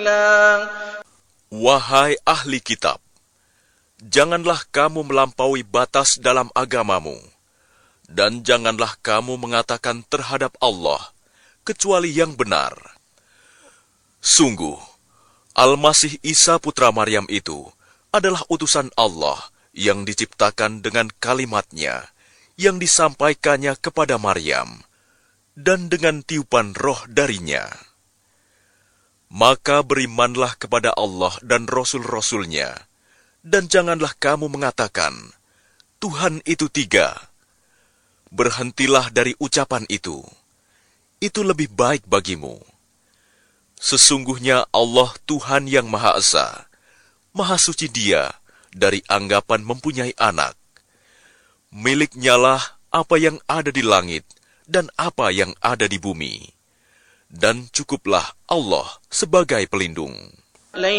Wahai ahli kitab, janganlah kamu melampaui batas dalam agamamu, dan janganlah kamu mengatakan terhadap Allah kecuali yang benar. Sungguh, Al-Masih Isa putra Maryam itu adalah utusan Allah yang diciptakan dengan kalimat-Nya yang disampaikannya kepada Maryam, dan dengan tiupan roh darinya. Maka berimanlah kepada Allah dan Rasul-Rasul-Nya, dan janganlah kamu mengatakan, Tuhan itu tiga. Berhentilah dari ucapan itu. Itu lebih baik bagimu. Sesungguhnya Allah Tuhan yang Maha Esa, Maha Suci Dia dari anggapan mempunyai anak. Milik-Nya lah apa yang ada di langit dan apa yang ada di bumi. Dan cukuplah Allah sebagai pelindung.